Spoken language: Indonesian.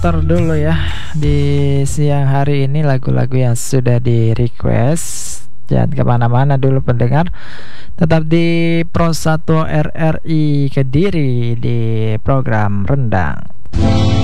putar dulu ya di siang hari ini lagu-lagu yang sudah di request. Jangan kemana-mana dulu pendengar, tetap di Pro 1 RRI Kediri di program Rendang.